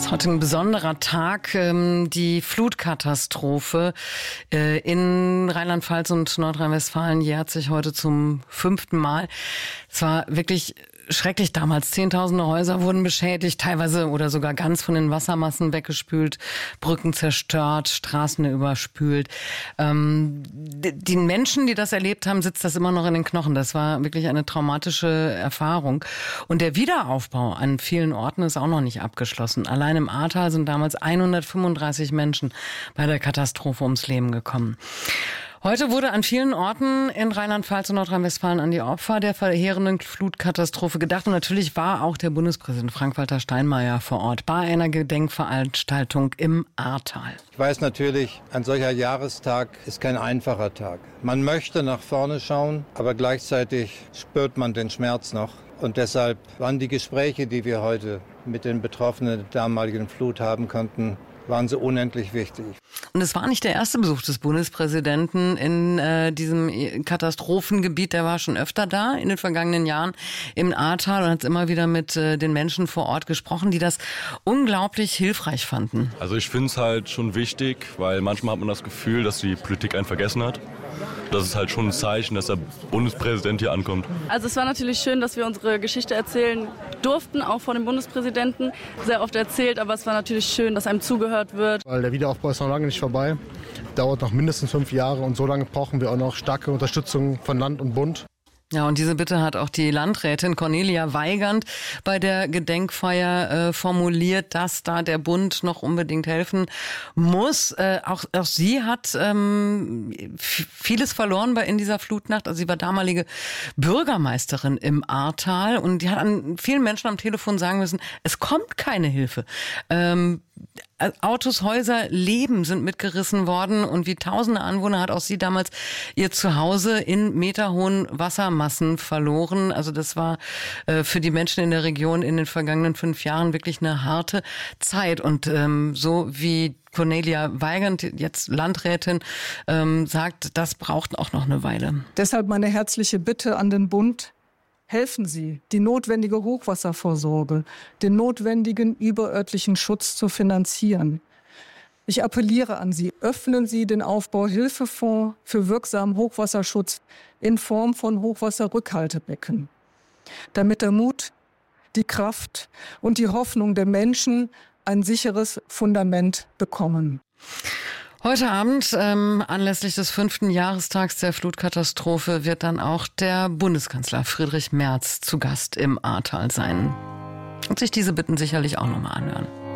ist heute ein besonderer Tag. Die Flutkatastrophe in Rheinland-Pfalz und Nordrhein-Westfalen jährt sich heute zum 5. Mal. Es war wirklich schrecklich damals. Zehntausende Häuser wurden beschädigt, teilweise oder sogar ganz von den Wassermassen weggespült, Brücken zerstört, Straßen überspült. Den Menschen, die das erlebt haben, sitzt das immer noch in den Knochen. Das war wirklich eine traumatische Erfahrung. Und der Wiederaufbau an vielen Orten ist auch noch nicht abgeschlossen. Allein im Ahrtal sind damals 135 Menschen bei der Katastrophe ums Leben gekommen. Heute wurde an vielen Orten in Rheinland-Pfalz und Nordrhein-Westfalen an die Opfer der verheerenden Flutkatastrophe gedacht. Und natürlich war auch der Bundespräsident Frank-Walter Steinmeier vor Ort bei einer Gedenkveranstaltung im Ahrtal. Ich weiß natürlich, ein solcher Jahrestag ist kein einfacher Tag. Man möchte nach vorne schauen, aber gleichzeitig spürt man den Schmerz noch. Und deshalb waren die Gespräche, die wir heute mit den Betroffenen der damaligen Flut haben konnten, waren so unendlich wichtig. Und es war nicht der erste Besuch des Bundespräsidenten in diesem Katastrophengebiet. Der war schon öfter da in den vergangenen Jahren im Ahrtal und hat immer wieder mit den Menschen vor Ort gesprochen, die das unglaublich hilfreich fanden. Also ich finde es halt schon wichtig, weil manchmal hat man das Gefühl, dass die Politik einen vergessen hat. Das ist halt schon ein Zeichen, dass der Bundespräsident hier ankommt. Also es war natürlich schön, dass wir unsere Geschichte erzählen durften, auch von dem Bundespräsidenten. Sehr oft erzählt, aber es war natürlich schön, dass einem zugehört wird. Weil der Wiederaufbau ist noch lange nicht vorbei. Dauert noch mindestens 5 Jahre und so lange brauchen wir auch noch starke Unterstützung von Land und Bund. Ja, und diese Bitte hat auch die Landrätin Cornelia Weigand bei der Gedenkfeier formuliert, dass da der Bund noch unbedingt helfen muss. Auch sie hat vieles verloren in dieser Flutnacht. Also sie war damalige Bürgermeisterin im Ahrtal und die hat an vielen Menschen am Telefon sagen müssen, es kommt keine Hilfe. Autos, Häuser, Leben sind mitgerissen worden und wie tausende Anwohner hat auch sie damals ihr Zuhause in meterhohen Wassermassen verloren. Also das war für die Menschen in der Region in den vergangenen 5 Jahren wirklich eine harte Zeit. Und so wie Cornelia Weigand, jetzt Landrätin, sagt, das braucht auch noch eine Weile. Deshalb meine herzliche Bitte an den Bund. Helfen Sie, die notwendige Hochwasservorsorge, den notwendigen überörtlichen Schutz zu finanzieren. Ich appelliere an Sie, öffnen Sie den Aufbauhilfefonds für wirksamen Hochwasserschutz in Form von Hochwasserrückhaltebecken, damit der Mut, die Kraft und die Hoffnung der Menschen ein sicheres Fundament bekommen. Heute Abend, anlässlich des 5. Jahrestags der Flutkatastrophe, wird dann auch der Bundeskanzler Friedrich Merz zu Gast im Ahrtal sein und sich diese Bitten sicherlich auch nochmal anhören.